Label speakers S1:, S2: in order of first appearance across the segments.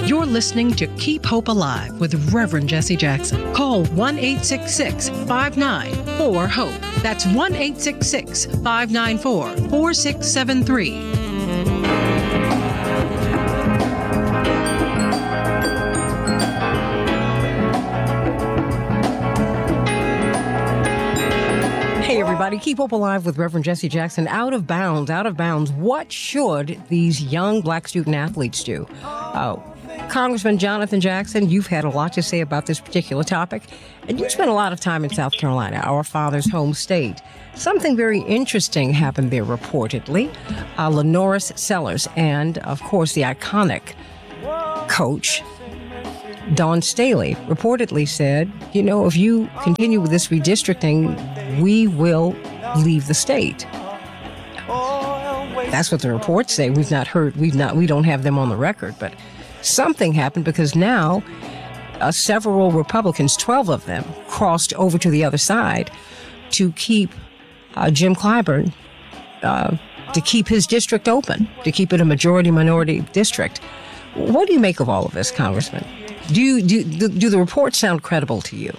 S1: You're listening to Keep Hope Alive with Reverend Jesse Jackson. Call 1-866-594-HOPE. That's 1-866-594-4673. Hey, everybody. Keep Hope Alive with Reverend Jesse Jackson. Out of bounds. What should these young black student athletes do? Congressman Jonathan Jackson, you've had a lot to say about this particular topic, and you spent a lot of time in South Carolina, our father's home state. Something very interesting happened there, reportedly. Lenoris Sellers and, of course, the iconic coach, Dawn Staley, reportedly said, if you continue with this redistricting, we will leave the state. That's what the reports say. We don't have them on the record, but something happened because now several Republicans, 12 of them, crossed over to the other side to keep Jim Clyburn, to keep his district open, to keep it a majority-minority district. What do you make of all of this, Congressman? Do the reports sound credible to you?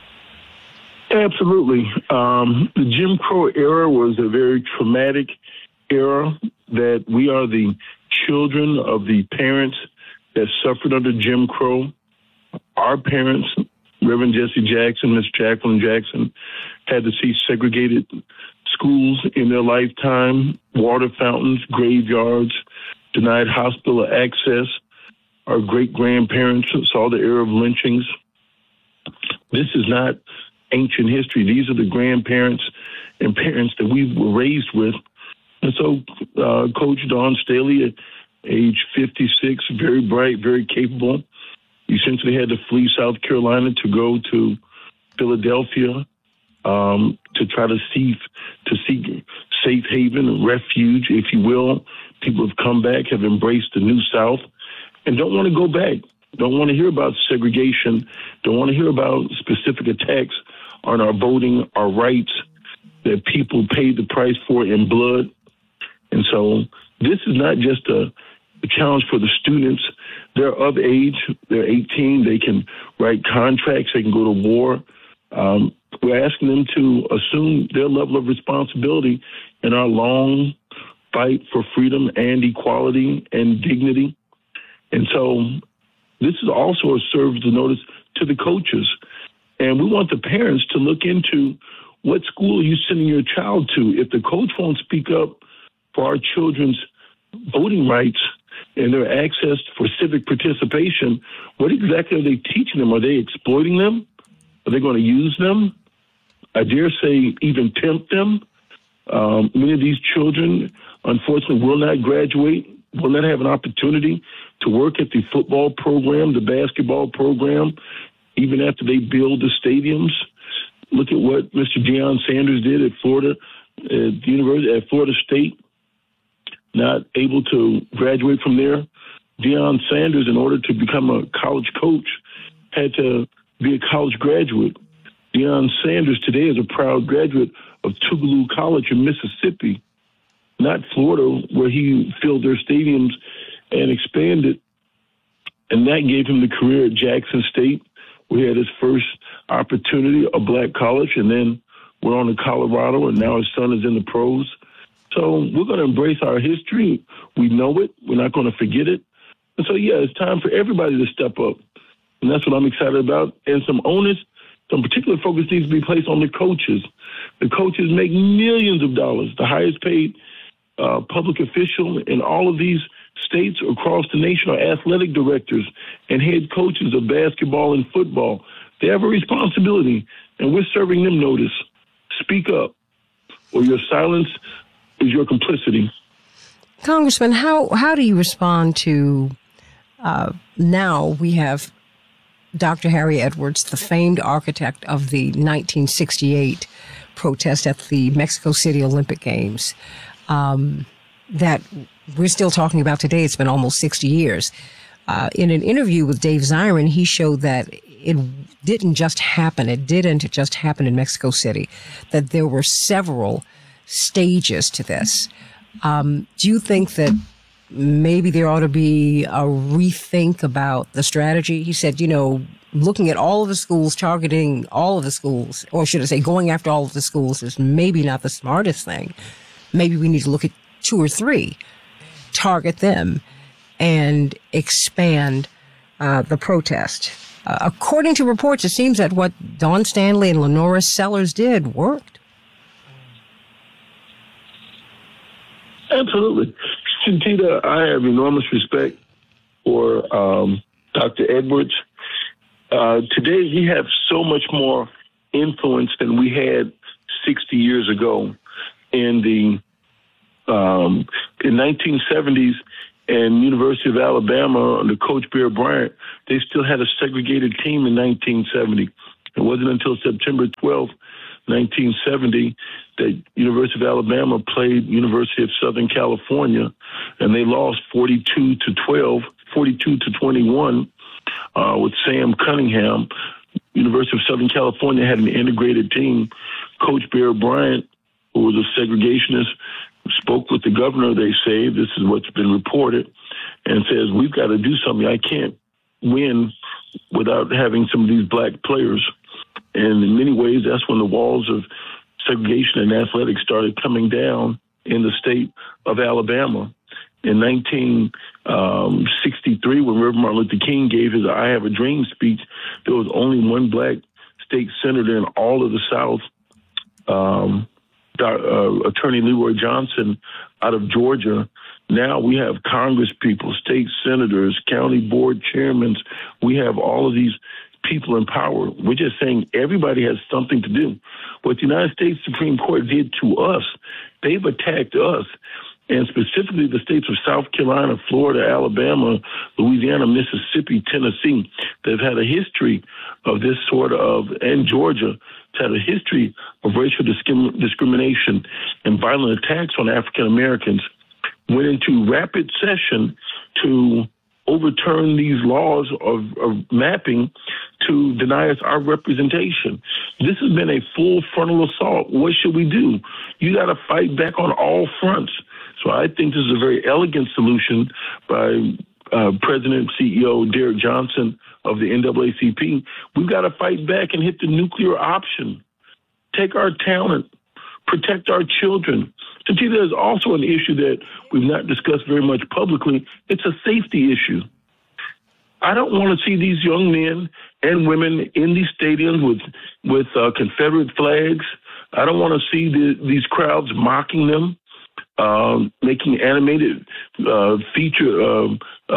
S2: Absolutely. The Jim Crow era was a very traumatic era that we are the children of the parents that suffered under Jim Crow. Our parents, Reverend Jesse Jackson, Miss Jacqueline Jackson, had to see segregated schools in their lifetime, water fountains, graveyards, denied hospital access. Our great-grandparents saw the era of lynchings. This is not ancient history. These are the grandparents and parents that we were raised with. And so Coach Dawn Staley, at age 56, very bright, very capable, essentially had to flee South Carolina to go to Philadelphia to try to seek safe haven, refuge, if you will. People have come back, have embraced the New South, and don't want to go back. Don't want to hear about segregation. Don't want to hear about specific attacks on our voting, our rights that people paid the price for in blood. And so this is not just a challenge for the students. They're of age. They're 18. They can write contracts. They can go to war. We're asking them to assume their level of responsibility in our long fight for freedom and equality and dignity. And so this is also a service to notice to the coaches. And we want the parents to look into what school are you sending your child to. If the coach won't speak up for our children's voting rights and their access for civic participation, what exactly are they teaching them? Are they exploiting them? Are they going to use them? I dare say even tempt them. Many of these children, unfortunately, will not graduate, will not have an opportunity to work at the football program, the basketball program, even after they build the stadiums. Look at what Mr. Deion Sanders did at Florida, at Florida State, not able to graduate from there. Deion Sanders, in order to become a college coach, had to be a college graduate. Deion Sanders today is a proud graduate of Tougaloo College in Mississippi, not Florida, where he filled their stadiums and expanded. And that gave him the career at Jackson State, where he had his first opportunity, a black college, and then went on to Colorado, and now his son is in the pros. So we're going to embrace our history. We know it. We're not going to forget it. And so, yeah, it's time for everybody to step up. And that's what I'm excited about. And some particular focus needs to be placed on the coaches. The coaches make millions of dollars, the highest paid public official in all of these states across the nation are athletic directors and head coaches of basketball and football. They have a responsibility, and we're serving them notice. Speak up, or your silence is your complicity.
S1: Congressman, how do you respond to now we have Dr. Harry Edwards, the famed architect of the 1968 protest at the Mexico City Olympic Games, that we're still talking about today. It's been almost 60 years. In an interview with Dave Zirin, he showed that it didn't just happen. It didn't just happen in Mexico City, that there were several stages to this. Do you think that maybe there ought to be a rethink about the strategy. He said, looking at all of the schools, targeting all of the schools, or should I say going after all of the schools is maybe not the smartest thing. Maybe we need to look at 2 or 3, target them, and expand the protest. According to reports, it seems that what Dawn Stanley and Lenora Sellers did worked.
S2: Absolutely. Shantita, I have enormous respect for Dr. Edwards. Today, he has so much more influence than we had 60 years ago. In the 1970s, and University of Alabama under Coach Bear Bryant, they still had a segregated team in 1970. It wasn't until September 12th, 1970, that University of Alabama played University of Southern California, and they lost 42-12, 42-21 with Sam Cunningham. University of Southern California had an integrated team. Coach Bear Bryant, who was a segregationist, spoke with the governor, they say, this is what's been reported, and says, we've got to do something. I can't win without having some of these black players. And in many ways, that's when the walls of segregation in athletics started coming down in the state of Alabama. In 1963, when Reverend Martin Luther King gave his I Have a Dream speech, there was only one black state senator in all of the South, Attorney Leroy Johnson out of Georgia. Now we have Congress people, state senators, county board chairmen. We have all of these people in power. We're just saying everybody has something to do. What the United States Supreme Court did to us, they've attacked us. And specifically the states of South Carolina, Florida, Alabama, Louisiana, Mississippi, Tennessee, they've had a history of this sort of, and Georgia, it's had a history of racial discrimination and violent attacks on African Americans, went into rapid session to overturn these laws of mapping to deny us our representation. This has been a full frontal assault. What should we do? You got to fight back on all fronts. So I think this is a very elegant solution by President and CEO Derek Johnson of the NAACP. We've got to fight back and hit the nuclear option. Take our talent, protect our children. So there's also an issue that we've not discussed very much publicly. It's a safety issue. I don't want to see these young men and women in these stadiums with Confederate flags. I don't want to see these crowds mocking them, making animated feature,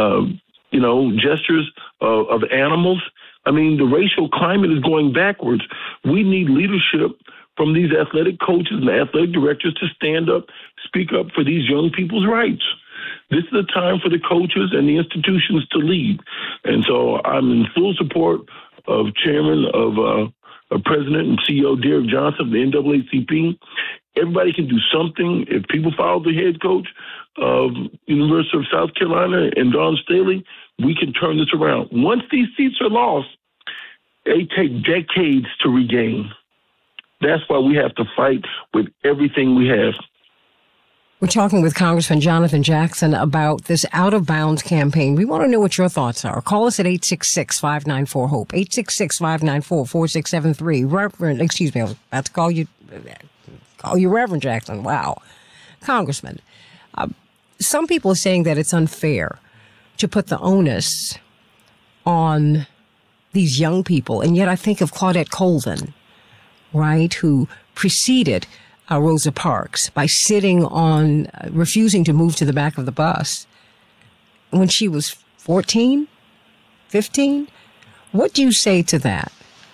S2: gestures of animals. I mean, the racial climate is going backwards. We need leadership from these athletic coaches and athletic directors to stand up, speak up for these young people's rights. This is the time for the coaches and the institutions to lead. And so I'm in full support of Chairman of President and CEO Derek Johnson of the NAACP. Everybody can do something. If people follow the head coach of University of South Carolina and Dawn Staley, we can turn this around. Once these seats are lost, they take decades to regain. That's why we have to fight with everything we have.
S1: We're talking with Congressman Jonathan Jackson about this out-of-bounds campaign. We want to know what your thoughts are. Call us at 866-594-HOPE, 866-594-4673. I was about to call you Reverend Jackson. Wow. Congressman, some people are saying that it's unfair to put the onus on these young people. And yet I think of Claudette Colvin, right, who preceded Rosa Parks by refusing to move to the back of the bus when she was 14, 15. What do you say to that?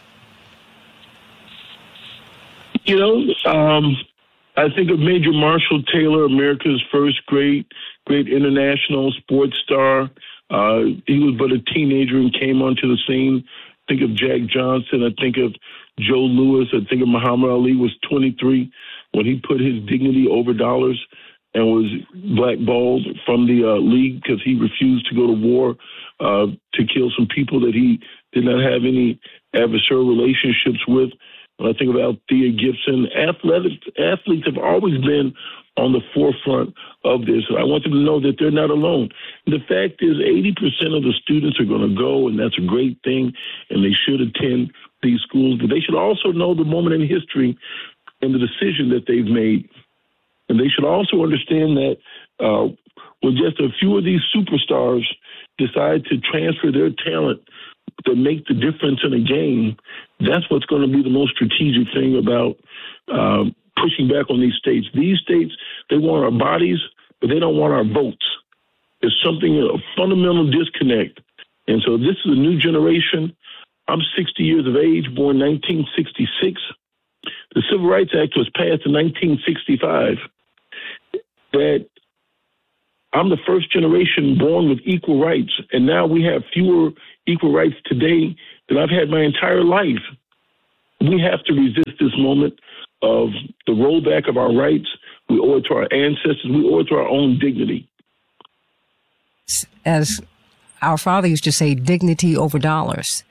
S2: I think of Major Marshall Taylor, America's first great international sports star. He was but a teenager and came onto the scene. Think of Jack Johnson. I think of Joe Louis. I think of Muhammad Ali was 23 when he put his dignity over dollars and was blackballed from the league because he refused to go to war to kill some people that he did not have any adversarial relationships with. When I think of Althea Gibson, athletes have always been on the forefront of this. I want them to know that they're not alone. The fact is 80% of the students are going to go, and that's a great thing, and they should attend these schools, but they should also know the moment in history and the decision that they've made. And they should also understand that when just a few of these superstars decide to transfer their talent to make the difference in a game, that's what's going to be the most strategic thing about pushing back on these states. These states, they want our bodies, but they don't want our votes. There's something, a fundamental disconnect. And so this is a new generation. I'm 60 years of age, born 1966. The Civil Rights Act was passed in 1965. That I'm the first generation born with equal rights, and now we have fewer equal rights today than I've had my entire life. We have to resist this moment of the rollback of our rights. We owe it to our ancestors. We owe it to our own dignity.
S1: As our father used to say, dignity over dollars.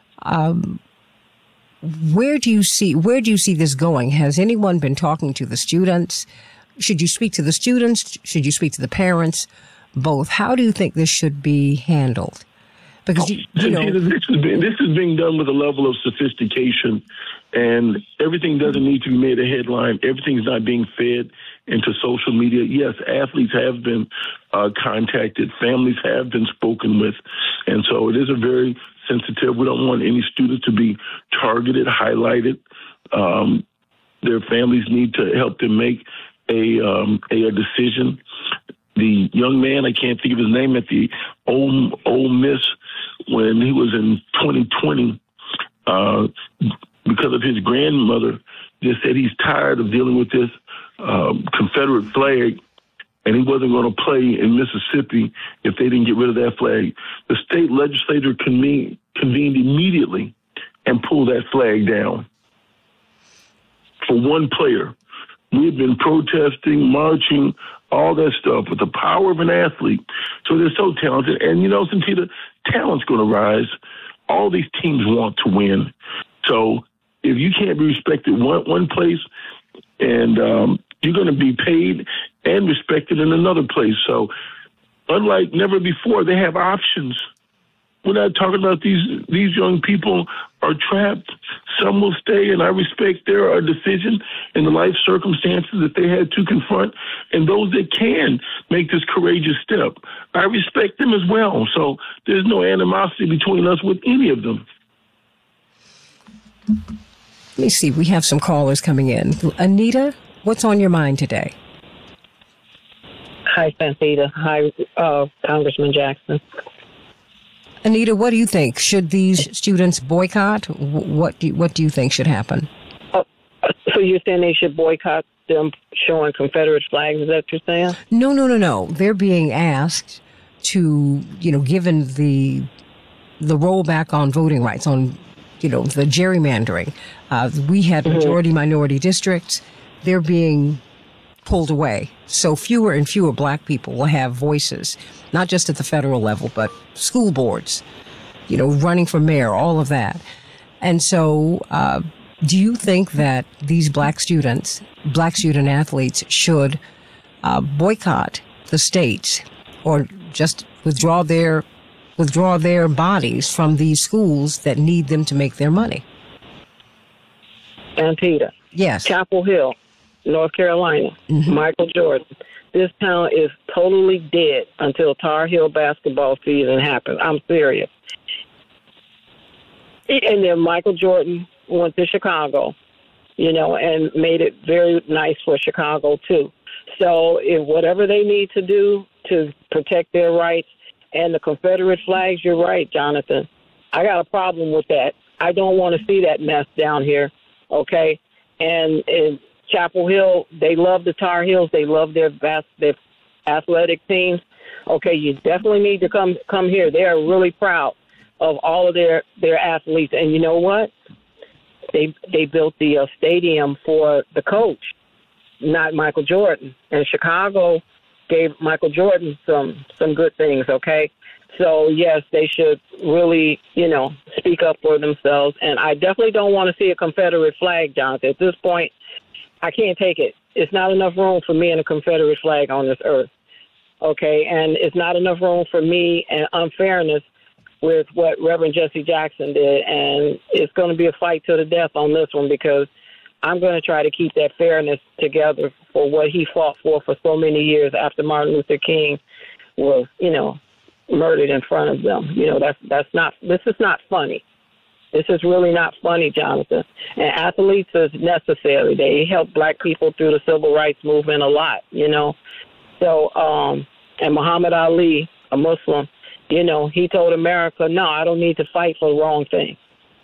S1: Where do you see this going? Has anyone been talking to the students? Should you speak to the students? Should you speak to the parents? Both. How do you think this should be handled? Because you know,
S2: this is being done with a level of sophistication, and everything doesn't need to be made a headline. Everything's not being fed into social media. Yes, athletes have been contacted, families have been spoken with, and so it is a very sensitive. We don't want any students to be targeted, highlighted. Their families need to help them make a decision. The young man, I can't think of his name, at the Ole Miss when he was in 2020, because of his grandmother, just said he's tired of dealing with this Confederate flag, and he wasn't going to play in Mississippi if they didn't get rid of that flag. The state legislature convened immediately and pulled that flag down for one player. We've been protesting, marching, all that stuff with the power of an athlete. So they're so talented. And, you know, Santita, talent's going to rise. All these teams want to win. So if you can't be respected one place, and you're going to be paid and respected in another place. So unlike never before, they have options. We're not talking about these young people are trapped. Some will stay, and I respect their decision and the life circumstances that they had to confront, and those that can make this courageous step. I respect them as well. So there's no animosity between us with any of them.
S1: Let me see. We have some callers coming in. Anita, what's on your mind today?
S3: Hi, Santita. Hi, Congressman Jackson.
S1: Anita, what do you think? Should these students boycott? What do you think should happen?
S3: So you're saying they should boycott them showing Confederate flags? Is that what you're saying?
S1: No. They're being asked to, given the rollback on voting rights, on, the gerrymandering. We had majority-minority districts. They're being pulled away. So fewer and fewer black people will have voices, not just at the federal level, but school boards, running for mayor, all of that. And so do you think that these black student athletes should boycott the states or just withdraw their bodies from these schools that need them to make their money?
S3: Antietam.
S1: Yes.
S3: Chapel Hill, North Carolina. Mm-hmm. Michael Jordan. This town is totally dead until Tar Heel basketball season happens. I'm serious. And then Michael Jordan went to Chicago, and made it very nice for Chicago, too. So if whatever they need to do to protect their rights, and the Confederate flags, you're right, Jonathan. I got a problem with that. I don't want to see that mess down here, okay? And in Chapel Hill, they love the Tar Heels. They love their athletic teams. Okay, you definitely need to come here. They are really proud of all of their athletes. And you know what? They built the stadium for the coach, not Michael Jordan. And Chicago gave Michael Jordan some good things, okay? So, yes, they should really, speak up for themselves. And I definitely don't want to see a Confederate flag, Jonathan. At this point, I can't take it. it's not enough room for me and a Confederate flag on this earth. Okay, and it's not enough room for me and unfairness with what Reverend Jesse Jackson did, and it's going to be a fight to the death on this one because I'm going to try to keep that fairness together for what he fought for so many years after Martin Luther King was, murdered in front of them. This is not funny. This is really not funny, Jonathan. And athletes is necessary. They help black people through the civil rights movement a lot, So, and Muhammad Ali, a Muslim, he told America, no, I don't need to fight for the wrong thing.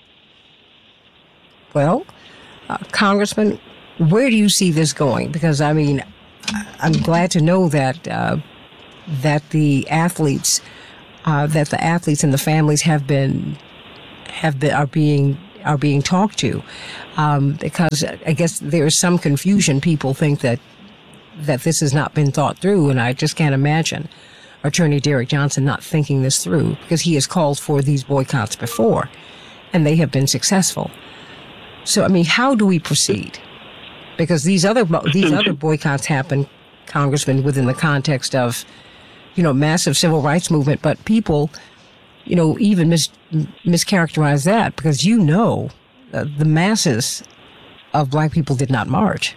S1: Well, Congressman, where do you see this going? Because, I'm glad to know that the athletes and the families are being talked to, because I guess there is some confusion. People think that this has not been thought through, and I just can't imagine Attorney Derek Johnson not thinking this through, because he has called for these boycotts before, and they have been successful. So, how do we proceed? Because these other boycotts happen, Congressman, within the context of, massive civil rights movement, but people, even mischaracterize that because, the masses of black people did not march.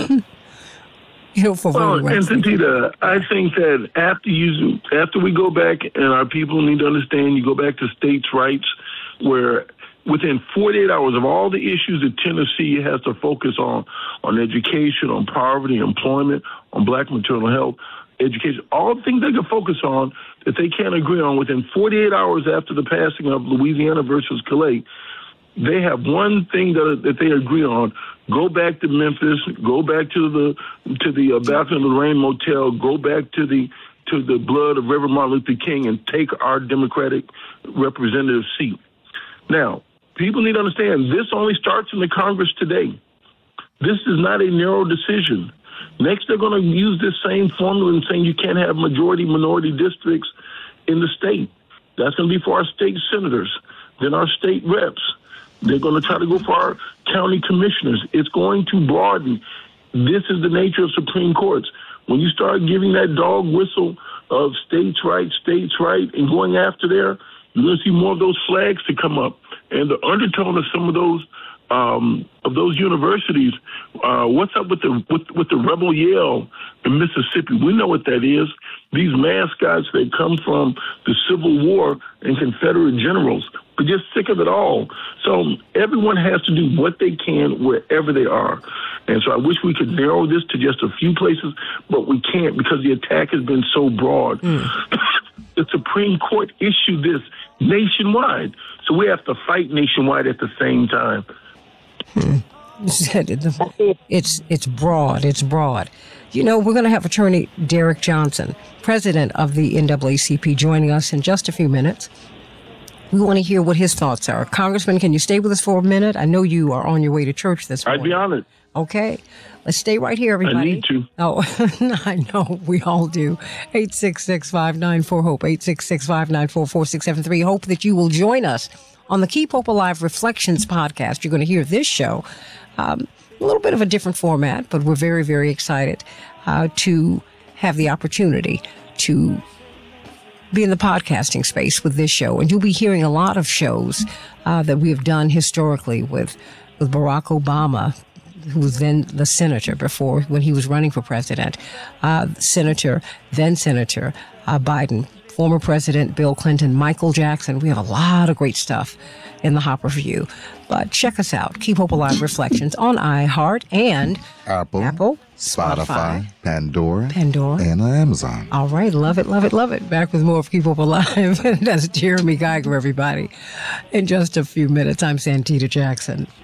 S1: For voting rights.
S2: And Santita, I think that after we go back, and our people need to understand, you go back to states' rights, where within 48 hours of all the issues that Tennessee has to focus on education, on poverty, employment, on black maternal health, education, all the things they can focus on that they can't agree on, within 48 hours after the passing of Louisiana versus Calais, they have one thing that they agree on: go back to Memphis, go back to the Balcony of Lorraine Motel, go back to the blood of Reverend Martin Luther King, and take our Democratic representative seat. Now, people need to understand this only starts in the Congress today. This is not a narrow decision. Next, they're going to use this same formula and saying you can't have majority-minority districts in the state. That's going to be for our state senators, then our state reps. They're going to try to go for our county commissioners. It's going to broaden. This is the nature of Supreme Courts. When you start giving that dog whistle of states' right, and going after there, you're going to see more of those flags to come up. And the undertone of some of those universities, what's up with the Rebel Yell in Mississippi? We know what that is. These mascots, they come from the Civil War and Confederate generals. We're just sick of it all. So everyone has to do what they can wherever they are. And so I wish we could narrow this to just a few places, but we can't because the attack has been so broad. The Supreme Court issued this nationwide. So we have to fight nationwide at the same time.
S1: It's broad. It's broad. We're going to have Attorney Derek Johnson, president of the NAACP, joining us in just a few minutes. We want to hear what his thoughts are. Congressman, can you stay with us for a minute? I know you are on your way to church this morning.
S2: I'd be honored.
S1: Okay. Let's stay right here, everybody.
S2: I need to.
S1: Oh, I know. We all do. 866-594-HOPE, 866-594-4673. Hope that you will join us on the Keep Hope Alive Reflections podcast. You're going to hear this show. A little bit of a different format, but we're very, very excited to have the opportunity to be in the podcasting space with this show. And you'll be hearing a lot of shows that we have done historically with Barack Obama, who was then the senator when he was running for president, Senator Biden, former President Bill Clinton, Michael Jackson. We have a lot of great stuff in the hopper for you. But check us out. Keep Hope Alive Reflections on iHeart and Apple,
S4: Spotify, Pandora,
S1: and
S4: Amazon.
S1: All right. Love it, love it, love it. Back with more of Keep Hope Alive. That's Jeremy Geiger, everybody. In just a few minutes, I'm Santita Jackson.